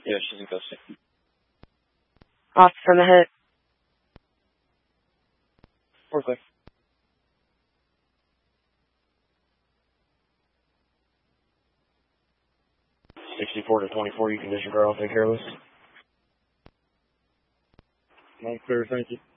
Yeah, she's in custody. Off from the hit. Forklift. 64 to 24, you can disregard, I'll take care of this. No, sir, thank you.